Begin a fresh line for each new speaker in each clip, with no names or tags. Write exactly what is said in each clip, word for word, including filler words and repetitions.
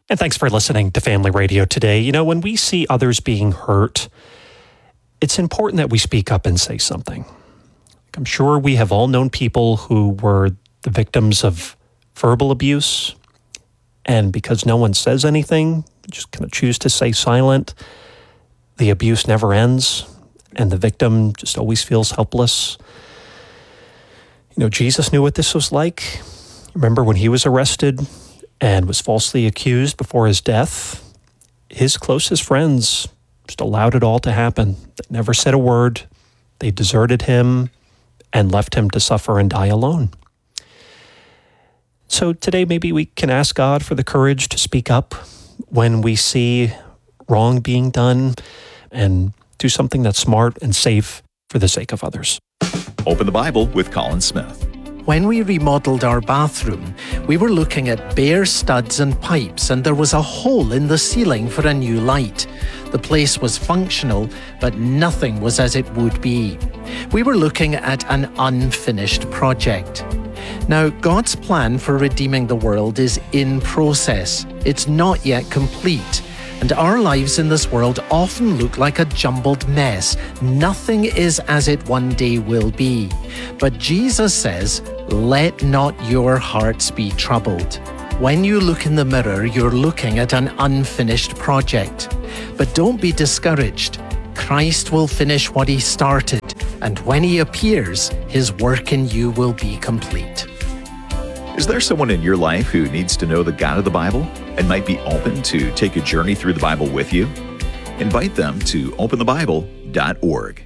And thanks for listening to Family Radio today. You know, when we see others being hurt, it's important that we speak up and say something. I'm sure we have all known people who were the victims of verbal abuse, and because no one says anything, just kind of choose to stay silent, the abuse never ends, and the victim just always feels helpless. You know, Jesus knew what this was like. Remember when he was arrested and was falsely accused before his death? His closest friends just allowed it all to happen. They never said a word. They deserted him and left him to suffer and die alone. So today maybe we can ask God for the courage to speak up when we see wrong being done and do something that's smart and safe for the sake of others.
Open the Bible with Colin Smith.
When we remodeled our bathroom, we were looking at bare studs and pipes, and there was a hole in the ceiling for a new light. The place was functional, but nothing was as it would be. We were looking at an unfinished project. Now, God's plan for redeeming the world is in process. It's not yet complete. And our lives in this world often look like a jumbled mess. Nothing is as it one day will be. But Jesus says, "Let not your hearts be troubled." When you look in the mirror, you're looking at an unfinished project. But don't be discouraged. Christ will finish what he started, and when he appears, his work in you will be complete.
Is there someone in your life who needs to know the God of the Bible and might be open to take a journey through the Bible with you? Invite them to open the bible dot org.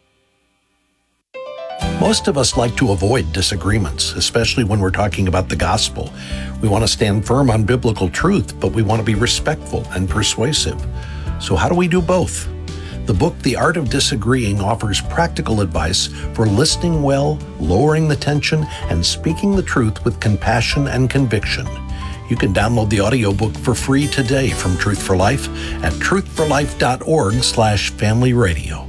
Most of us like to avoid disagreements, especially when we're talking about the gospel. We want to stand firm on biblical truth, but we want to be respectful and persuasive. So how do we do both? The book, The Art of Disagreeing, offers practical advice for listening well, lowering the tension, and speaking the truth with compassion and conviction. You can download the audiobook for free today from Truth for Life at truth for life dot org slash family radio.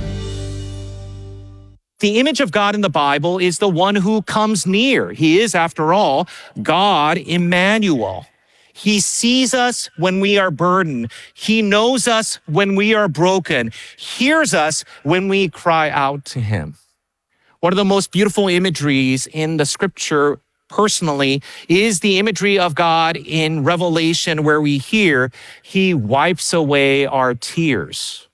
The image of God in the Bible is the one who comes near. He is, after all, God Emmanuel. He sees us when we are burdened. He knows us when we are broken, hears us when we cry out to him. One of the most beautiful imageries in the scripture, personally, is the imagery of God in Revelation, where we hear, he wipes away our tears.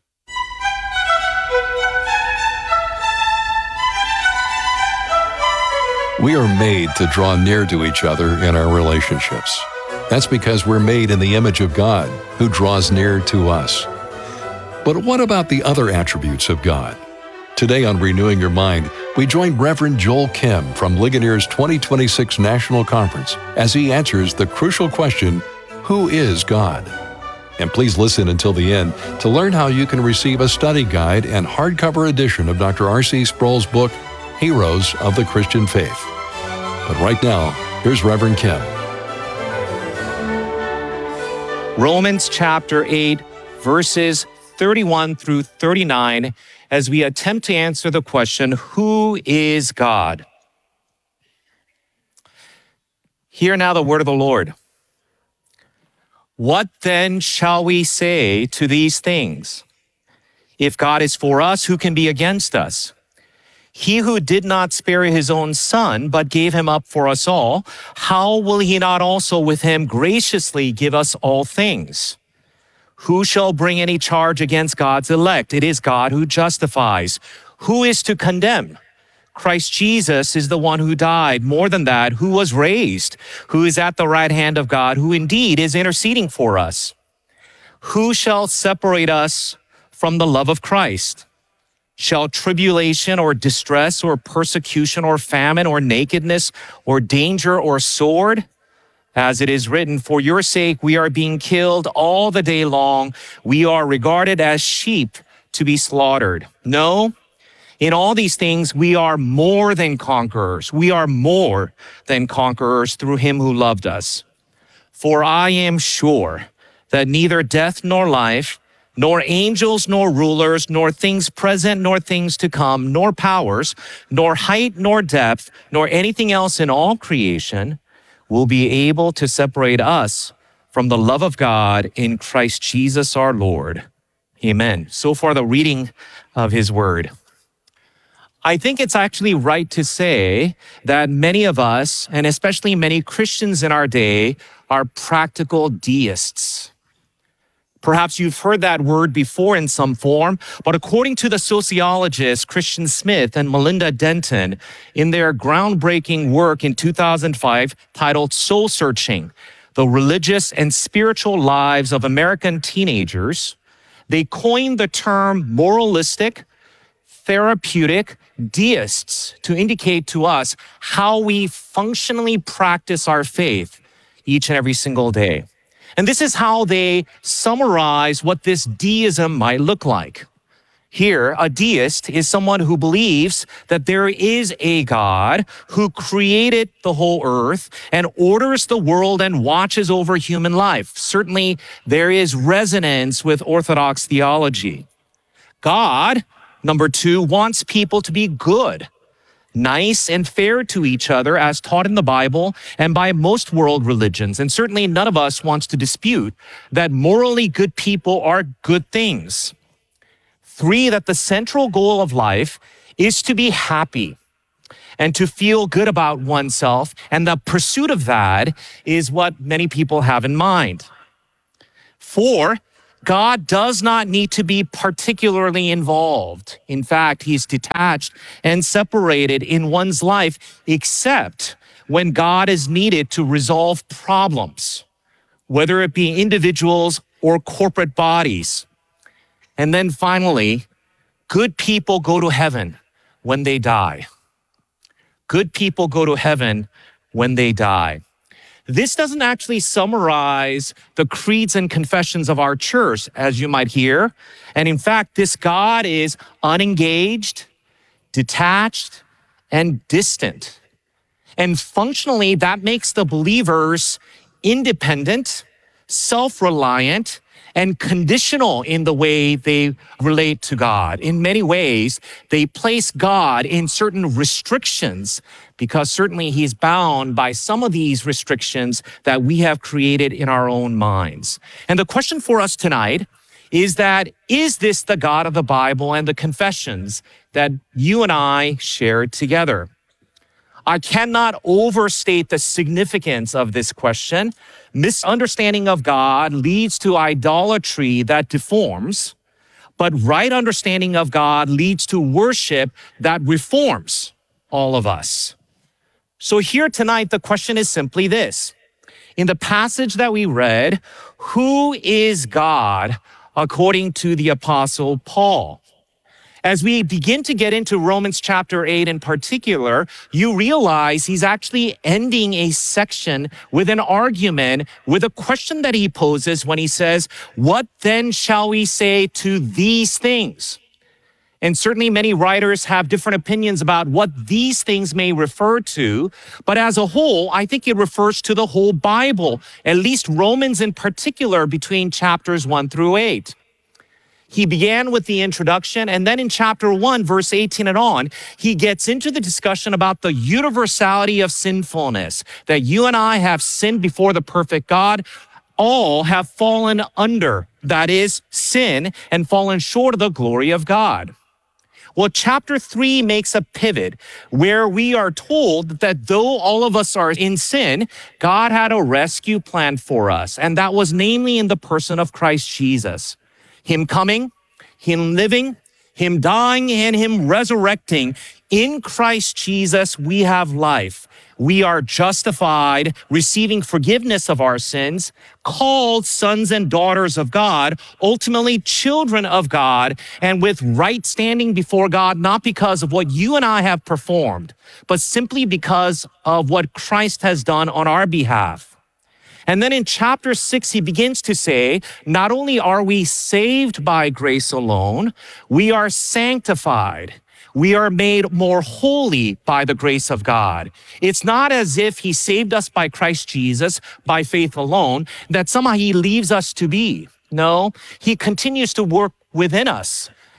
We are made to draw near to each other in our relationships. That's because we're made in the image of God, who draws near to us. But what about the other attributes of God? Today on Renewing Your Mind, we join Reverend Joel Kim from Ligonier's twenty twenty-six National Conference as he answers the crucial question, who is God? And please listen until the end to learn how you can receive a study guide and hardcover edition of Doctor R C Sproul's book, Heroes of the Christian Faith. But right now, here's Reverend Kim.
Romans chapter eight, verses thirty-one through thirty-nine, as we attempt to answer the question, who is God? Hear now the word of the Lord. What then shall we say to these things? If God is for us, who can be against us? He who did not spare his own son, but gave him up for us all, how will he not also with him graciously give us all things? Who shall bring any charge against God's elect? It is God who justifies. Who is to condemn? Christ Jesus is the one who died, more than that, who was raised, who is at the right hand of God, who indeed is interceding for us. Who shall separate us from the love of Christ? Shall tribulation or distress or persecution or famine or nakedness or danger or sword? As it is written, for your sake we are being killed all the day long. We are regarded as sheep to be slaughtered. No, in all these things we are more than conquerors. We are more than conquerors through him who loved us. For I am sure that neither death nor life, nor angels, nor rulers, nor things present, nor things to come, nor powers, nor height, nor depth, nor anything else in all creation will be able to separate us from the love of God in Christ Jesus our Lord. Amen. So far, the reading of his word. I think it's actually right to say that many of us, and especially many Christians in our day, are practical deists. Perhaps you've heard that word before in some form, but according to the sociologists Christian Smith and Melinda Denton, in their groundbreaking work in two thousand five titled Soul Searching, The Religious and Spiritual Lives of American Teenagers, they coined the term moralistic, therapeutic deists to indicate to us how we functionally practice our faith each and every single day. And this is how they summarize what this deism might look like. Here, a deist is someone who believes that there is a God who created the whole earth and orders the world and watches over human life. Certainly, there is resonance with Orthodox theology. God, number two, wants people to be good, nice and fair to each other as taught in the Bible and by most world religions. And certainly none of us wants to dispute that morally good people are good things. Three, that the central goal of life is to be happy and to feel good about oneself. And the pursuit of that is what many people have in mind. Four, God does not need to be particularly involved. In fact, he's detached and separated in one's life, except when God is needed to resolve problems, whether it be individuals or corporate bodies. And then finally, good people go to heaven when they die. Good people go to heaven when they die. This doesn't actually summarize the creeds and confessions of our church, as you might hear. And in fact, this God is unengaged, detached, and distant. And functionally, that makes the believers independent, self-reliant, and conditional in the way they relate to God. In many ways, they place God in certain restrictions because certainly he's bound by some of these restrictions that we have created in our own minds. And the question for us tonight is that, is this the God of the Bible and the confessions that you and I share together? I cannot overstate the significance of this question. Misunderstanding of God leads to idolatry that deforms, but right understanding of God leads to worship that reforms all of us. So here tonight, the question is simply this. In the passage that we read, who is God according to the Apostle Paul? As we begin to get into Romans chapter eight in particular, you realize he's actually ending a section with an argument, with a question that he poses when he says, what then shall we say to these things? And certainly many writers have different opinions about what these things may refer to. But as a whole, I think it refers to the whole Bible, at least Romans in particular, between chapters one through eight. He began with the introduction, and then in chapter one, verse eighteen and on, he gets into the discussion about the universality of sinfulness, that you and I have sinned before the perfect God. All have fallen under, that is, sin, and fallen short of the glory of God. Well, chapter three makes a pivot where we are told that though all of us are in sin, God had a rescue plan for us, and that was namely in the person of Christ Jesus. Him coming, him living, him dying, and him resurrecting. In Christ Jesus, we have life. We are justified, receiving forgiveness of our sins, called sons and daughters of God, ultimately children of God, and with right standing before God, not because of what you and I have performed, but simply because of what Christ has done on our behalf. And then in chapter six, he begins to say, not only are we saved by grace alone, we are sanctified. We are made more holy by the grace of God. It's not as if he saved us by Christ Jesus, by faith alone, that somehow he leaves us to be. No, he continues to work within us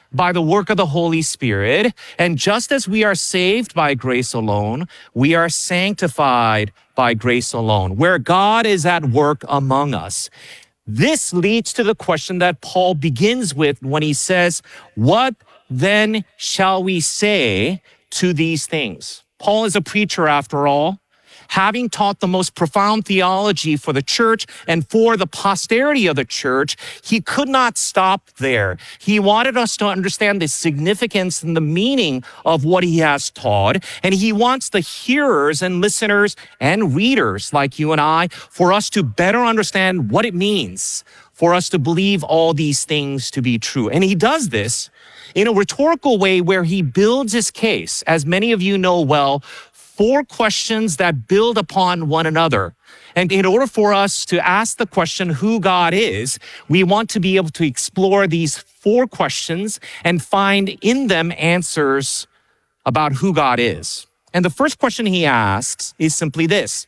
by the work of the Holy Spirit. And just as we are saved by grace alone, we are sanctified by grace alone, where God is at work among us. This leads to the question that Paul begins with when he says, "What then shall we say to these things?" Paul is a preacher after all. Having taught the most profound theology for the church and for the posterity of the church, he could not stop there. He wanted us to understand the significance and the meaning of what he has taught. And he wants the hearers and listeners and readers like you and I for us to better understand what it means for us to believe all these things to be true. And he does this in a rhetorical way where he builds his case, as many of you know well, four questions that build upon one another. And in order for us to ask the question who God is, we want to be able to explore these four questions and find in them answers about who God is. And the first question he asks is simply this: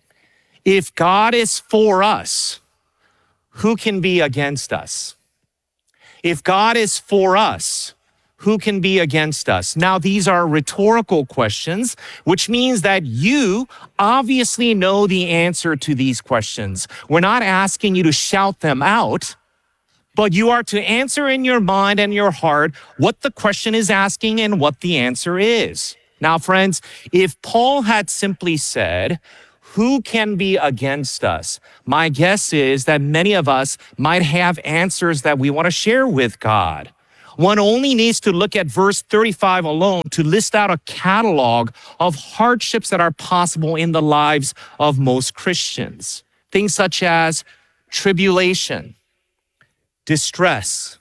if God is for us, who can be against us? If God is for us, who can be against us? Now, these are rhetorical questions, which means that you obviously know the answer to these questions. We're not asking you to shout them out, but you are to answer in your mind and your heart what the question is asking and what the answer is. Now, friends, if Paul had simply said, "Who can be against us?" my guess is that many of us might have answers that we want to share with God. One only needs to look at verse thirty-five alone to list out a catalog of hardships that are possible in the lives of most Christians. Things such as tribulation, distress,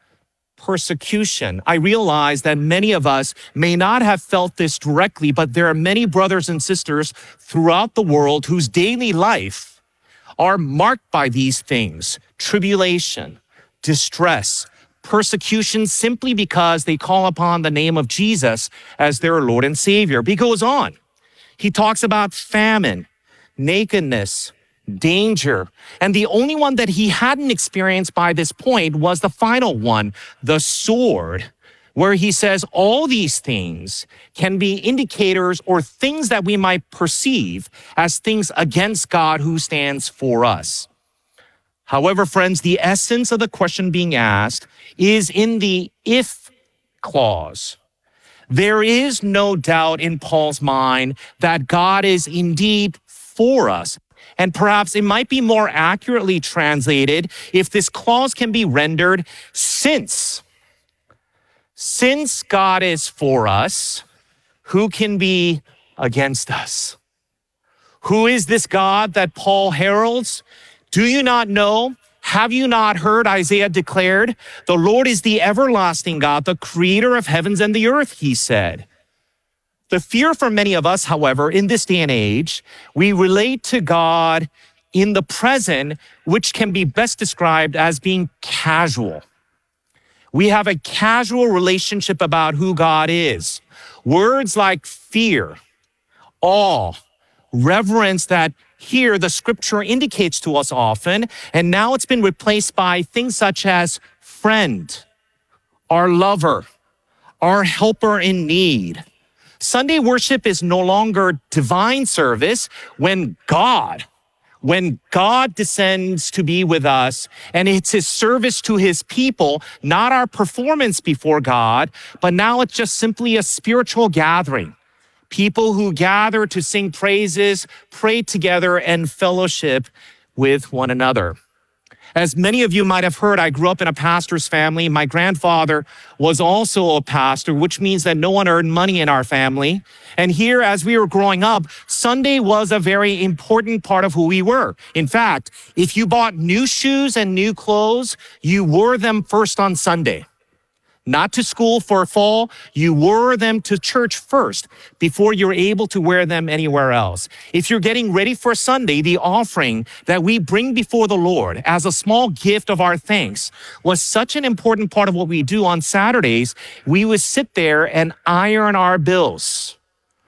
persecution. I realize that many of us may not have felt this directly, but there are many brothers and sisters throughout the world whose daily life are marked by these things: tribulation, distress, persecution, simply because they call upon the name of Jesus as their Lord and Savior. He goes on. He talks about famine, nakedness, danger. And the only one that he hadn't experienced by this point was the final one, the sword, where he says all these things can be indicators or things that we might perceive as things against God who stands for us. However, friends, the essence of the question being asked is in the if clause. There is no doubt in Paul's mind that God is indeed for us. And perhaps it might be more accurately translated if this clause can be rendered since. Since God is for us, who can be against us? Who is this God that Paul heralds? Do you not know? Have you not heard? Isaiah declared, "The Lord is the everlasting God, the creator of heavens and the earth," he said. The fear for many of us, however, in this day and age, we relate to God in the present, which can be best described as being casual. We have a casual relationship about who God is. Words like fear, awe, reverence that here the scripture indicates to us often, and now it's been replaced by things such as friend, our lover, our helper in need. Sunday worship is no longer divine service when God, when God descends to be with us, and it's his service to his people, not our performance before God, but now it's just simply a spiritual gathering. People who gather to sing praises, pray together, and fellowship with one another. As many of you might have heard, I grew up in a pastor's family. My grandfather was also a pastor, which means that no one earned money in our family. And here, as we were growing up, Sunday was a very important part of who we were. In fact, if you bought new shoes and new clothes, you wore them first on Sunday. Not to school for fall, you wore them to church first before you're able to wear them anywhere else. If you're getting ready for Sunday, the offering that we bring before the Lord as a small gift of our thanks was such an important part of what we do on Saturdays. We would sit there and iron our bills.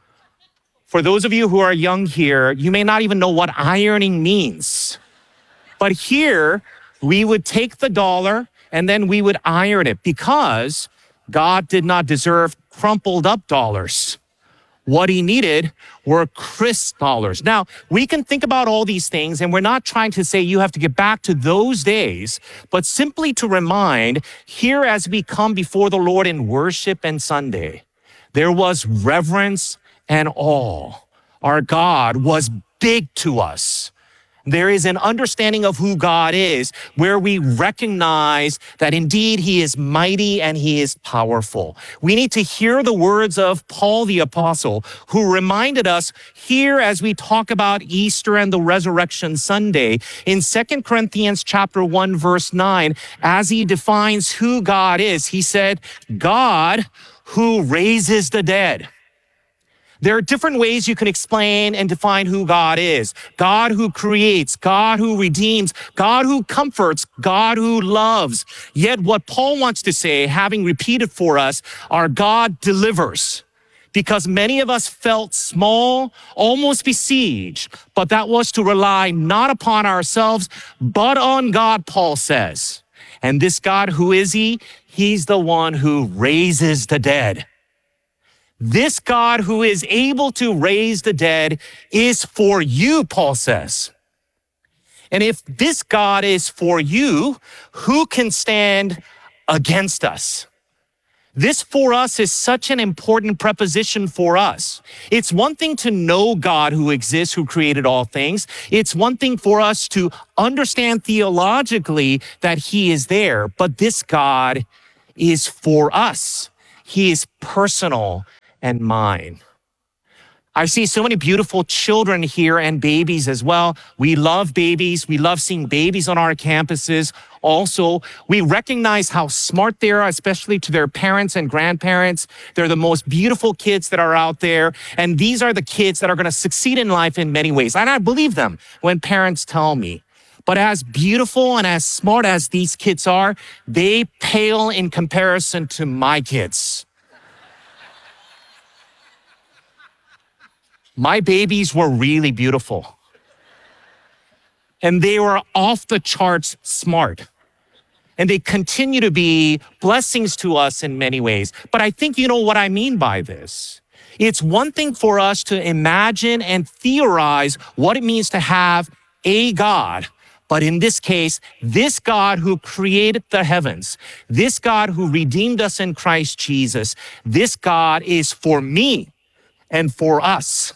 For those of you who are young here, you may not even know what ironing means. But here, we would take the dollar and then we would iron it because God did not deserve crumpled up dollars. What he needed were crisp dollars. Now, we can think about all these things, and we're not trying to say you have to get back to those days, but simply to remind, here as we come before the Lord in worship and Sunday, there was reverence and awe. Our God was big to us. There is an understanding of who God is where we recognize that indeed he is mighty and he is powerful. We need to hear the words of Paul the Apostle, who reminded us here as we talk about Easter and the Resurrection Sunday in Second Corinthians chapter one, verse nine, as he defines who God is. He said, God who raises the dead. There are different ways you can explain and define who God is. God who creates, God who redeems, God who comforts, God who loves. Yet what Paul wants to say, having repeated for us, our God delivers. Because many of us felt small, almost besieged, but that was to rely not upon ourselves, but on God, Paul says. And this God, who is he? He's the one who raises the dead. This God who is able to raise the dead is for you, Paul says. And if this God is for you, who can stand against us? This for us is such an important preposition for us. It's one thing to know God who exists, who created all things. It's one thing for us to understand theologically that he is there, but this God is for us. He is personal and mine. I see so many beautiful children here and babies as well. We love babies. We love seeing babies on our campuses. Also, we recognize how smart they are, especially to their parents and grandparents. They're the most beautiful kids that are out there. And these are the kids that are going to succeed in life in many ways. And I believe them when parents tell me. But as beautiful and as smart as these kids are, they pale in comparison to my kids. My babies were really beautiful. And they were off the charts smart. And they continue to be blessings to us in many ways. But I think you know what I mean by this. It's one thing for us to imagine and theorize what it means to have a God. But in this case, this God who created the heavens, this God who redeemed us in Christ Jesus, this God is for me and for us.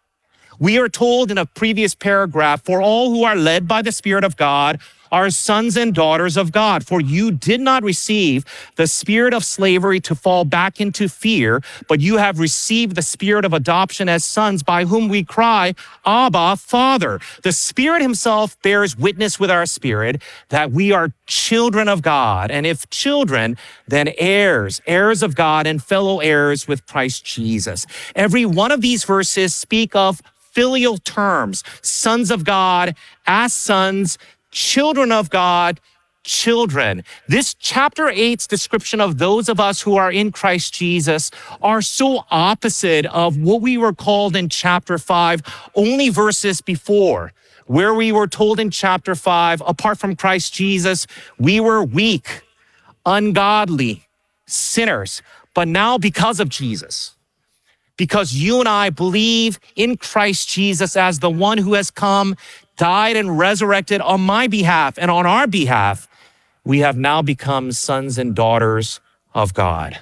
We are told in a previous paragraph, for all who are led by the Spirit of God are sons and daughters of God. For you did not receive the spirit of slavery to fall back into fear, but you have received the spirit of adoption as sons, by whom we cry, Abba, Father. The Spirit himself bears witness with our spirit that we are children of God. And if children, then heirs, heirs of God and fellow heirs with Christ Jesus. Every one of these verses speak of filial terms, sons of God, as sons, children of God, children. This chapter eight's description of those of us who are in Christ Jesus are so opposite of what we were called in chapter five, only verses before, where we were told in chapter five, apart from Christ Jesus, we were weak, ungodly, sinners. But now because of Jesus, because you and I believe in Christ Jesus as the one who has come, died and resurrected on my behalf and on our behalf, we have now become sons and daughters of God.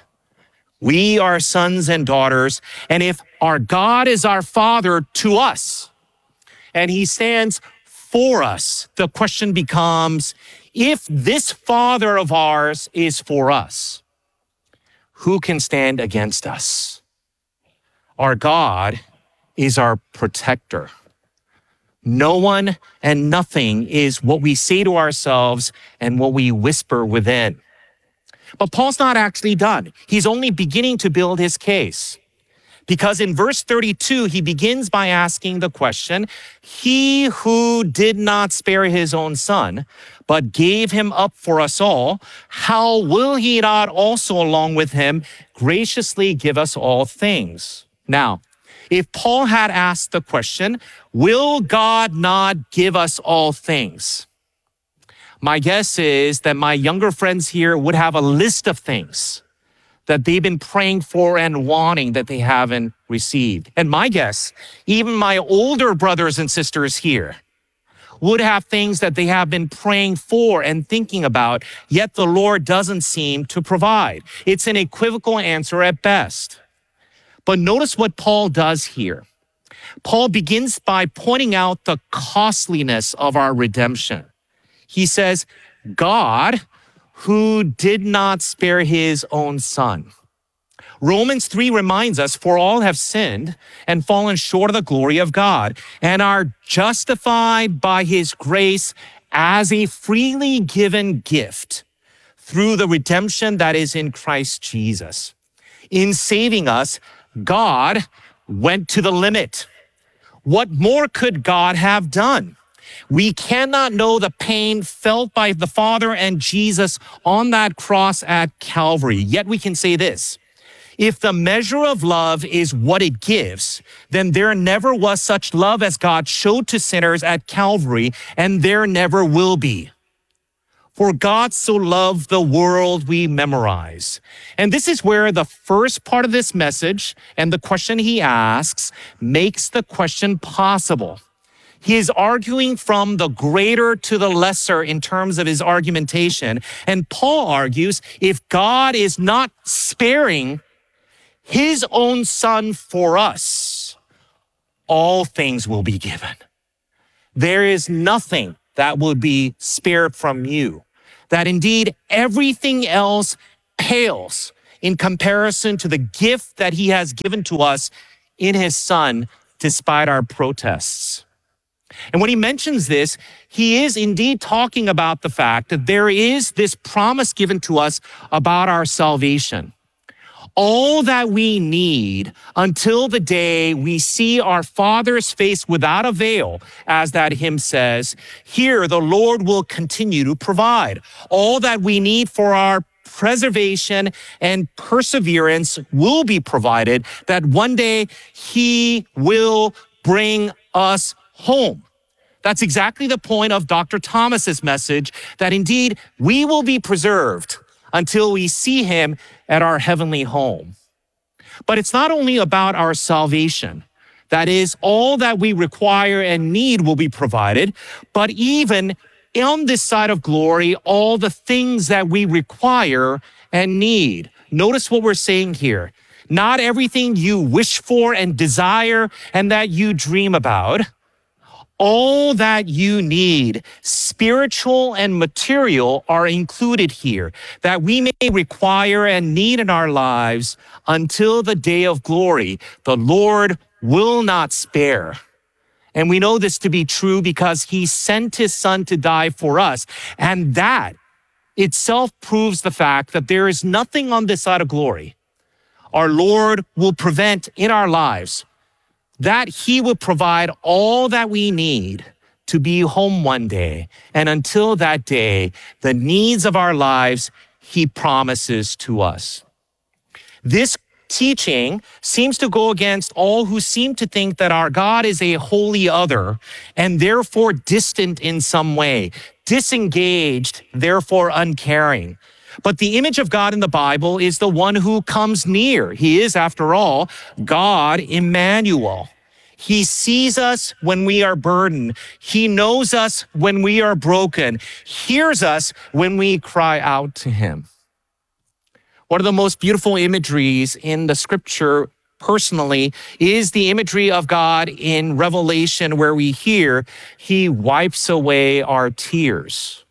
We are sons and daughters, and if our God is our Father to us, and he stands for us, the question becomes, if this Father of ours is for us, who can stand against us? Our God is our protector. No one and nothing is what we say to ourselves and what we whisper within. But Paul's not actually done. He's only beginning to build his case. Because in verse thirty-two, he begins by asking the question, he who did not spare his own son, but gave him up for us all, how will he not also along with him graciously give us all things? Now, if Paul had asked the question, will God not give us all things? My guess is that my younger friends here would have a list of things that they've been praying for and wanting that they haven't received. And my guess, even my older brothers and sisters here would have things that they have been praying for and thinking about, yet the Lord doesn't seem to provide. It's an equivocal answer at best. But notice what Paul does here. Paul begins by pointing out the costliness of our redemption. He says, God, who did not spare his own son. Romans three reminds us, for all have sinned and fallen short of the glory of God and are justified by his grace as a freely given gift through the redemption that is in Christ Jesus. In saving us, God went to the limit. What more could God have done? We cannot know the pain felt by the Father and Jesus on that cross at Calvary. Yet we can say this: if the measure of love is what it gives, then there never was such love as God showed to sinners at Calvary, and there never will be. For God so loved the world, we memorize. And this is where the first part of this message and the question he asks makes the question possible. He is arguing from the greater to the lesser in terms of his argumentation. And Paul argues, if God is not sparing his own son for us, all things will be given. There is nothing that will be spared from you. That indeed everything else pales in comparison to the gift that he has given to us in his son, despite our protests. And when he mentions this, he is indeed talking about the fact that there is this promise given to us about our salvation. All that we need until the day we see our Father's face without a veil, as that hymn says, here the Lord will continue to provide. All that we need for our preservation and perseverance will be provided, that one day he will bring us home. That's exactly the point of Doctor Thomas's message, that indeed we will be preserved until we see him at our heavenly home. But it's not only about our salvation. That is, all that we require and need will be provided, but even on this side of glory, all the things that we require and need. Notice what we're saying here. Not everything you wish for and desire and that you dream about. All that you need, spiritual and material, are included here, that we may require and need in our lives until the day of glory. The Lord will not spare. And we know this to be true because he sent his son to die for us. And that itself proves the fact that there is nothing on this side of glory our Lord will prevent in our lives, that he will provide all that we need to be home one day. And until that day, the needs of our lives, he promises to us. This teaching seems to go against all who seem to think that our God is a holy other and therefore distant in some way, disengaged, therefore uncaring. But the image of God in the Bible is the one who comes near. He is, after all, God Emmanuel. He sees us when we are burdened. He knows us when we are broken, hears us when we cry out to him. One of the most beautiful imageries in the scripture, personally, is the imagery of God in Revelation, where we hear, he wipes away our tears.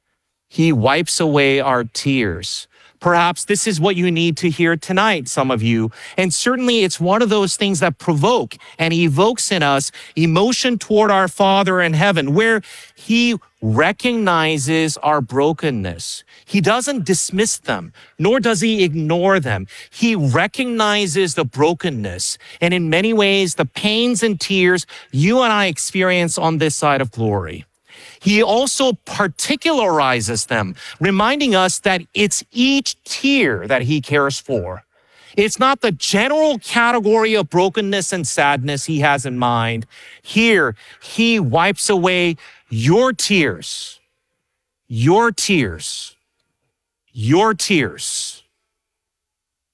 He wipes away our tears. Perhaps this is what you need to hear tonight, some of you. And certainly it's one of those things that provoke and evokes in us emotion toward our Father in heaven, where he recognizes our brokenness. He doesn't dismiss them, nor does he ignore them. He recognizes the brokenness and in many ways the pains and tears you and I experience on this side of glory. He also particularizes them, reminding us that it's each tear that he cares for. It's not the general category of brokenness and sadness he has in mind. Here, he wipes away your tears, your tears, your tears.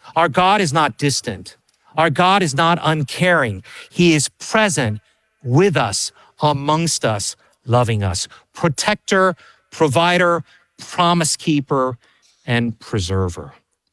Our God is not distant. Our God is not uncaring. He is present with us, amongst us, loving us. Protector, provider, promise keeper, and preserver.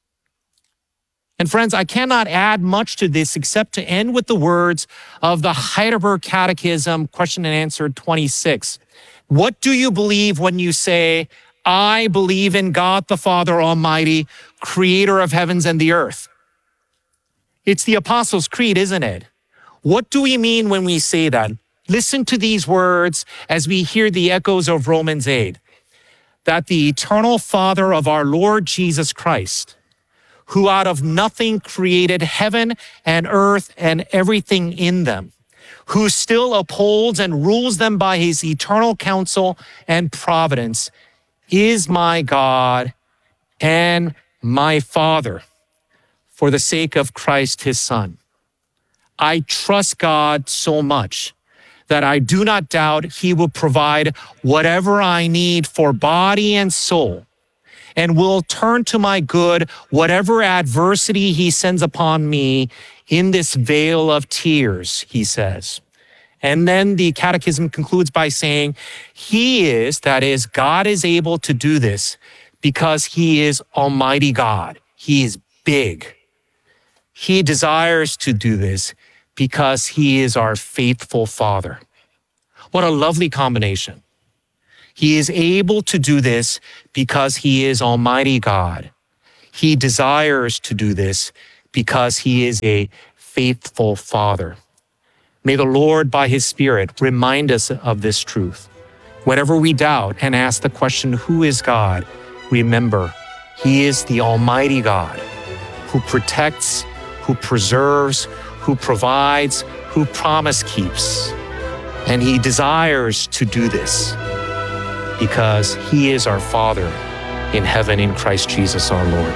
And friends, I cannot add much to this except to end with the words of the Heidelberg Catechism, question and answer twenty-six. What do you believe when you say, I believe in God the Father Almighty, creator of heavens and the earth? It's the Apostles' Creed, isn't it? What do we mean when we say that? Listen to these words as we hear the echoes of Romans eight. That the eternal Father of our Lord Jesus Christ, who out of nothing created heaven and earth and everything in them, who still upholds and rules them by his eternal counsel and providence, is my God and my Father, for the sake of Christ his Son. I trust God so much that I do not doubt he will provide whatever I need for body and soul, and will turn to my good whatever adversity he sends upon me in this vale of tears, he says. And then the Catechism concludes by saying, he is, that is, God is able to do this because he is Almighty God. He is big. He desires to do this because he is our faithful Father. What a lovely combination. He is able to do this because he is Almighty God. He desires to do this because he is a faithful Father. May the Lord, by his Spirit, remind us of this truth. Whenever we doubt and ask the question, who is God? Remember, he is the Almighty God who protects, who preserves, who provides, who promise keeps. And he desires to do this because he is our Father in heaven in Christ Jesus our Lord.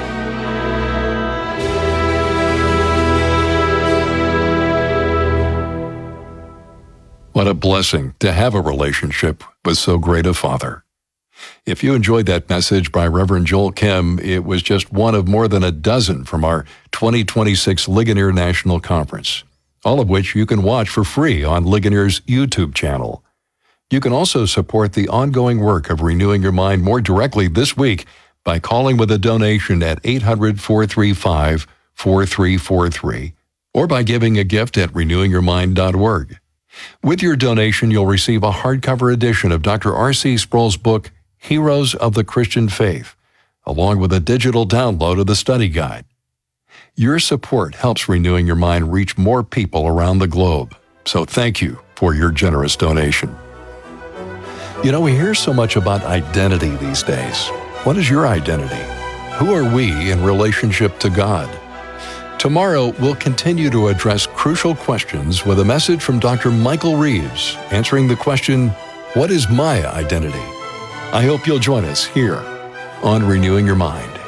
What a blessing to have a relationship with so great a Father. If you enjoyed that message by Reverend Joel Kim, it was just one of more than a dozen from our twenty twenty-six Ligonier National Conference, all of which you can watch for free on Ligonier's YouTube channel. You can also support the ongoing work of renewing your mind more directly this week by calling with a donation at eight hundred, four three five, four three four three or by giving a gift at renewing your mind dot org. With your donation, you'll receive a hardcover edition of Doctor R C Sproul's book, Heroes of the Christian Faith, along with a digital download of the study guide. Your support helps Renewing Your Mind reach more people around the globe. So thank you for your generous donation. You know, we hear so much about identity these days. What is your identity? Who are we in relationship to God? Tomorrow, we'll continue to address crucial questions with a message from Doctor Michael Reeves, answering the question, what is my identity? I hope you'll join us here on Renewing Your Mind.